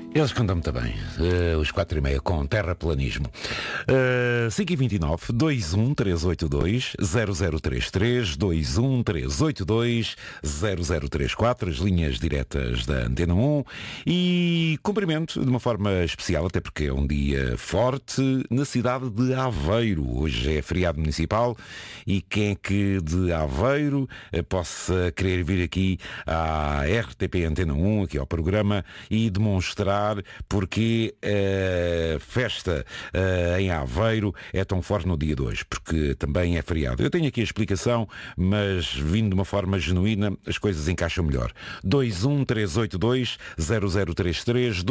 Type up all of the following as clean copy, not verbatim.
Eles cantam muito bem, os 4:30 com terraplanismo. 5h29, 21382-0033, 21382-0034, as linhas diretas da Antena 1. E cumprimento de uma forma especial, até porque é um dia forte, na cidade de Aveiro. Hoje é feriado municipal e quem é que de Aveiro possa querer vir aqui à RTP Antena 1, aqui ao programa, e demonstrar porque a festa em Aveiro é tão forte no dia de hoje, porque também é feriado. Eu tenho aqui a explicação, mas vindo de uma forma genuína, as coisas encaixam melhor. 21382-0033,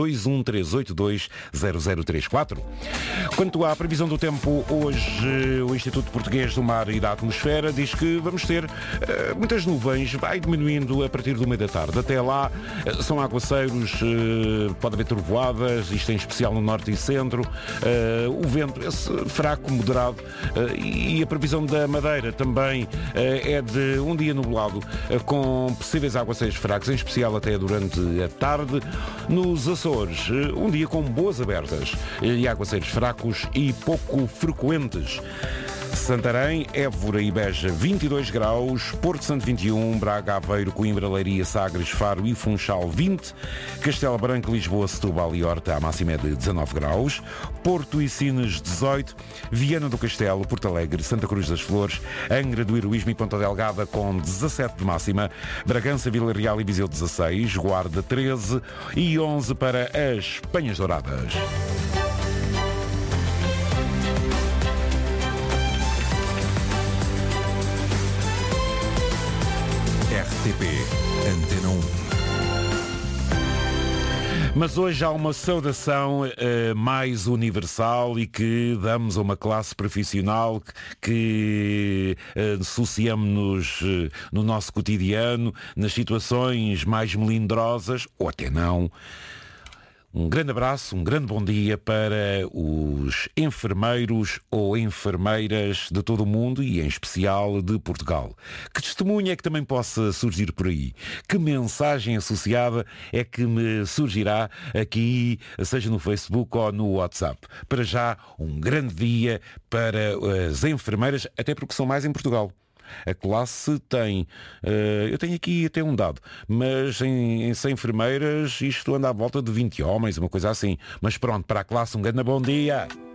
21382-0034. Quanto à previsão do tempo, hoje o Instituto Português do Mar e da Atmosfera diz que vamos ter muitas nuvens, vai diminuindo a partir do meio da tarde. Até lá são aguaceiros, pode haver trovoadas, isto em especial no norte e centro, o vento esse fraco, moderado, e a previsão da Madeira também é de um dia nublado, com possíveis aguaceiros fracos, em especial até durante a tarde. Nos Açores, um dia com boas abertas e aguaceiros fracos e pouco frequentes. Santarém, Évora e Beja 22 graus, Porto Santo 21, Braga, Aveiro, Coimbra, Leiria, Sagres, Faro e Funchal 20, Castelo Branco, Lisboa, Setúbal e Horta, a máxima é de 19 graus, Porto e Sines 18, Viana do Castelo, Porto Alegre, Santa Cruz das Flores, Angra do Heroísmo e Ponta Delgada com 17 de máxima, Bragança, Vila Real e Viseu 16, Guarda 13 e 11 para as Penhas Douradas. RTP Antena 1. Mas hoje há uma saudação mais universal e que damos a uma classe profissional que associamos-nos no nosso cotidiano, nas situações mais melindrosas, ou até não. Um grande abraço, um grande bom dia para os enfermeiros ou enfermeiras de todo o mundo e em especial de Portugal. Que testemunho é que também possa surgir por aí? Que mensagem associada é que me surgirá aqui, seja no Facebook ou no WhatsApp? Para já, um grande dia para as enfermeiras, até porque são mais em Portugal. A classe tem, eu tenho aqui até um dado, mas em 100 enfermeiras isto anda à volta de 20 homens, uma coisa assim. Mas pronto, para a classe um grande bom dia.